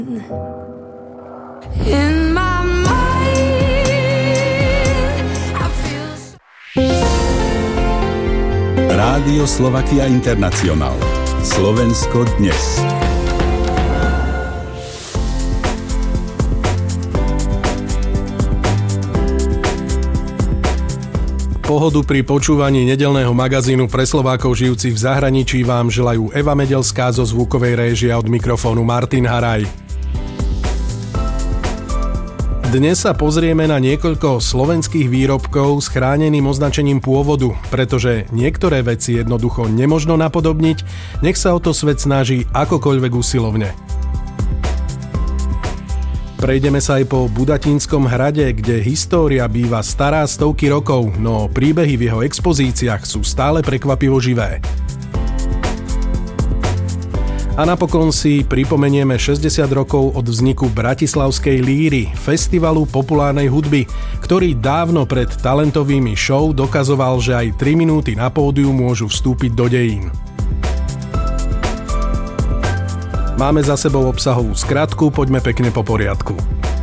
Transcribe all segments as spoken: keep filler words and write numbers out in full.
In my mind, I feel... Rádio Slovakia International. Slovensko dnes. Pohodu pri počúvaní nedeľného magazínu pre Slovákov žijúcich v zahraničí vám želajú Eva Medelská zo zvukovej réžie, od mikrofónu Martin Haraj. Dnes sa pozrieme na niekoľko slovenských výrobkov s chráneným označením pôvodu, pretože niektoré veci jednoducho nemožno napodobniť, nech sa o to svet snaží akokoľvek usilovne. Prejdeme sa aj po Budatínskom hrade, kde história býva stará stovky rokov, no príbehy v jeho expozíciách sú stále prekvapivo živé. A napokon si pripomenieme šesťdesiat rokov od vzniku Bratislavskej líry, festivalu populárnej hudby, ktorý dávno pred talentovými show dokazoval, že aj tri minúty na pódiu môžu vstúpiť do dejín. Máme za sebou obsahovú skratku, poďme pekne po poriadku.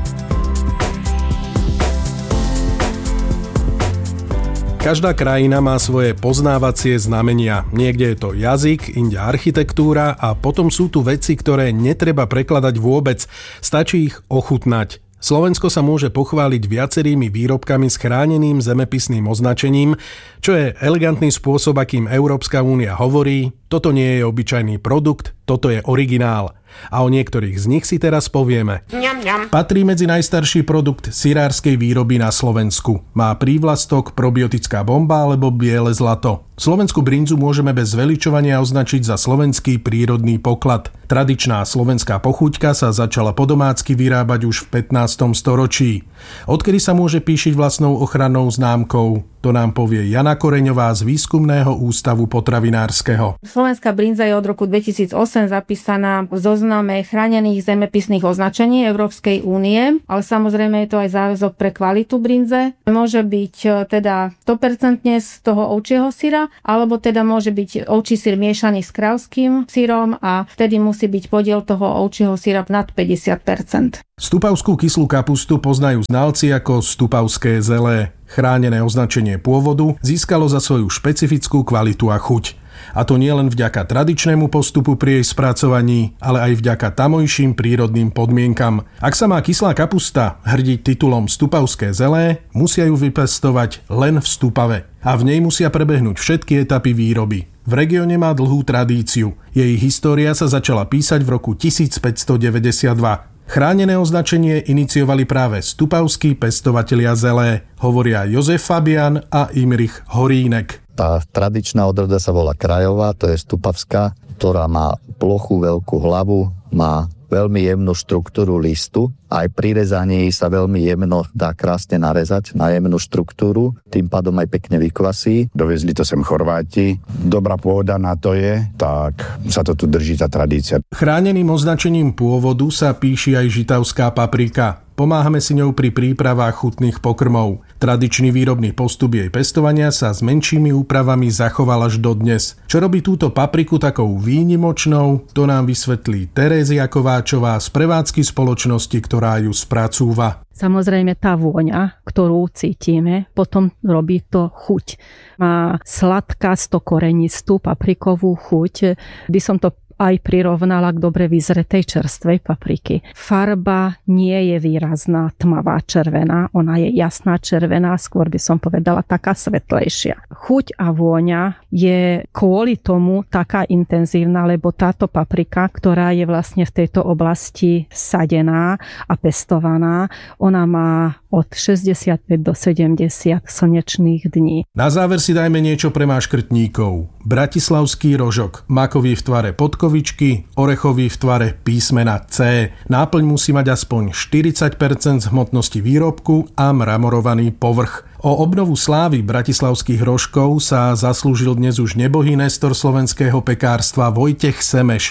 Každá krajina má svoje poznávacie znamenia. Niekde je to jazyk, inde architektúra a potom sú tu veci, ktoré netreba prekladať vôbec, stačí ich ochutnať. Slovensko sa môže pochváliť viacerými výrobkami s chráneným zemepisným označením, čo je elegantný spôsob, akým Európska únia hovorí: toto nie je obyčajný produkt, toto je originál. A o niektorých z nich si teraz povieme. Ňam, ňam. Patrí medzi najstarší produkt syrárskej výroby na Slovensku. Má prívlastok probiotická bomba alebo biele zlato. Slovenskú brinzu môžeme bez zveličovania označiť za slovenský prírodný poklad. Tradičná slovenská pochuťka sa začala podomácky vyrábať už v pätnástom storočí. Odkedy sa môže píšiť vlastnou ochrannou známkou? To nám povie Jana Koreňová z Výskumného ústavu potravinárskeho. Slovenská brinza je od roku dvetisícosem zapísaná v zozname chránených zemepisných označení Európskej únie, ale samozrejme je to aj záväzok pre kvalitu brinze. Môže byť teda sto percent z toho ovčieho syra, alebo teda môže byť ovčí syr miešaný s kravským syrom a vtedy musí byť podiel toho ovčieho syra nad päťdesiat percent. Stupavskú kyslú kapustu poznajú znalci ako stupavské zelé. Chránené označenie pôvodu získalo za svoju špecifickú kvalitu a chuť. A to nie len vďaka tradičnému postupu pri jej spracovaní, ale aj vďaka tamojším prírodným podmienkam. Ak sa má kyslá kapusta hrdiť titulom stupavské zelé, musia ju vypestovať len v Stupave. A v nej musia prebehnúť všetky etapy výroby. V regióne má dlhú tradíciu. Jej história sa začala písať v roku tisícpäťstodeväťdesiatdva. Chránené označenie iniciovali práve stupavskí pestovatelia zelé, hovoria Jozef Fabian a Imrich Horínek. Tá tradičná odroda sa volá krajová, to je stupavská, ktorá má plochú veľkú hlavu, má veľmi jemnú štruktúru listu. Aj pri rezaní sa veľmi jemno dá krásne narezať na jemnú štruktúru, tým pádom aj pekne vykvasí. Dovezli to sem Chorváti, dobrá pôda na to je, tak sa to tu drží tá tradícia. Chráneným označením pôvodu sa píši aj žitavská paprika. Pomáhame si ňou pri prípravách chutných pokrmov. Tradičný výrobný postup jej pestovania sa s menšími úpravami zachoval až dodnes. Čo robí túto papriku takou výnimočnou, to nám vysvetlí Terézia Kováčová z prevádzky spoločnosti, ktorá ju spracúva. Samozrejme tá vôňa, ktorú cítime, potom robí to chuť. Má sladkasto korenistú paprikovú chuť. By som to aj prirovnala k dobre vyzretej čerstvej papriky. Farba nie je výrazná tmavá červená, ona je jasná červená, skôr by som povedala taká svetlejšia. Chuť a vôňa je kvôli tomu taká intenzívna, lebo táto paprika, ktorá je vlastne v tejto oblasti sadená a pestovaná, ona má od šesťdesiatpäť do sedemdesiat slnečných dní. Na záver si dajme niečo pre máškrtníkov. Bratislavský rožok, makový v tvare podkovičky, orechový v tvare písmena C. Náplň musí mať aspoň štyridsať percent z hmotnosti výrobku a mramorovaný povrch. O obnovu slávy bratislavských rožkov sa zaslúžil dnes už nebohý nestor slovenského pekárstva Vojtech Semeš.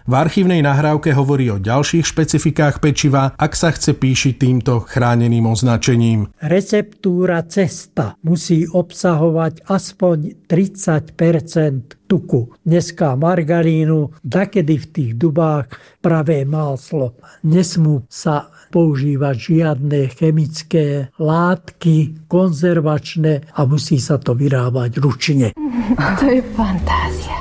V archívnej nahrávke hovorí o ďalších špecifikách pečiva, ak sa chce píšiť týmto chráneným označením. Receptúra cesta musí obsahovať aspoň tridsať percent tuku. Dneska margarínu, dakedy v tých dubách pravé maslo. Nesmú sa používať žiadne chemické látky, konzervačné a musí sa to vyrábať ručne. To je fantázia.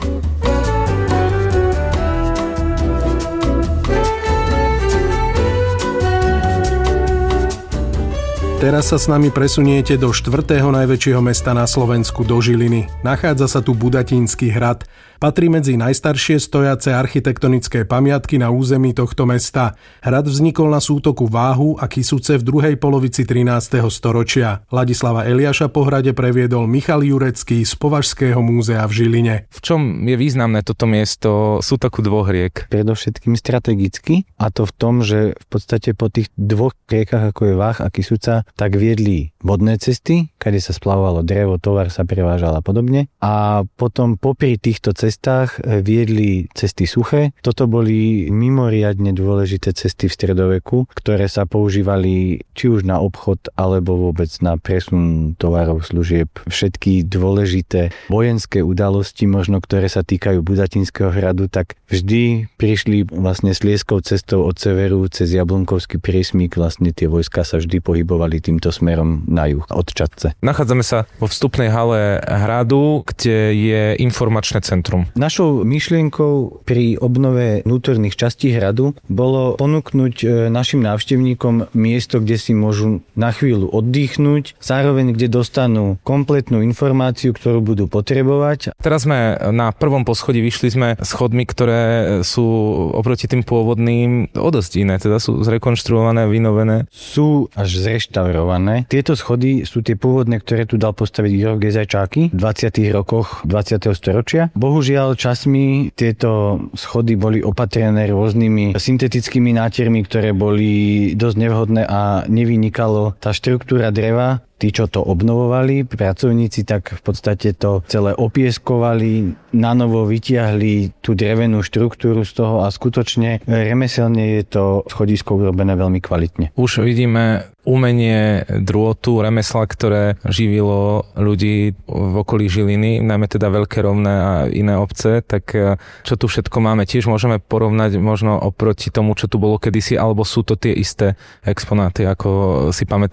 Teraz sa s nami presuniete do štvrtého najväčšieho mesta na Slovensku, do Žiliny. Nachádza sa tu Budatínsky hrad. Patrí medzi najstaršie stojace architektonické pamiatky na území tohto mesta. Hrad vznikol na sútoku Váhu a Kysuce v druhej polovici trinásteho storočia. Ladislava Eliáša po hrade previedol Michal Jurecký z Považského múzea v Žiline. V čom je významné toto miesto sútoku dvoch riek? Predovšetkým strategicky, a to v tom, že v podstate po tých dvoch riekach, ako je Váh a Kysuca, tak viedli vodné cesty, kade sa splavovalo drevo, tovar sa prevážal a podobne. A potom popri týchto cestách viedli cesty suché. Toto boli mimoriadne dôležité cesty v stredoveku, ktoré sa používali či už na obchod, alebo vôbec na presun tovarov, služieb. Všetky dôležité vojenské udalosti, možno ktoré sa týkajú Budatínskeho hradu, tak vždy prišli vlastne slieskou cestou od severu cez Jablonkovský priesmyk. Vlastne tie vojska sa vždy pohybovali týmto smerom na juh od Čadce. Nachádzame sa vo vstupnej hale hradu, kde je informačné centrum. Našou myšlienkou pri obnove vnútorných častí hradu bolo ponúknuť našim návštevníkom miesto, kde si môžu na chvíľu oddychnúť, zároveň kde dostanú kompletnú informáciu, ktorú budú potrebovať. Teraz sme na prvom poschodí, vyšli sme schodmi, ktoré sú oproti tým pôvodným o dosť iné, teda sú zrekonštruované, vynovené. Sú až zreštaurované. Tieto schody sú tie pôvodné, ktoré tu dal postaviť Georg Gezajčáky v dvadsiatych rokoch dvadsiateho storočia. Bohužiaľ časmi tieto schody boli opatrené rôznymi syntetickými nátiermi, ktoré boli dosť nevhodné a nevynikalo tá štruktúra dreva. Tí, čo to obnovovali, pracovníci, tak v podstate to celé opieskovali, nanovo vytiahli tú drevenú štruktúru z toho a skutočne remeselne je to schodisko urobené veľmi kvalitne. Už vidíme umenie drôtu, remesla, ktoré živilo ľudí v okolí Žiliny, najmä teda Veľké Rovné a iné obce, tak čo tu všetko máme, tiež môžeme porovnať možno oproti tomu, čo tu bolo kedysi, alebo sú to tie isté exponáty, ako si pamätáme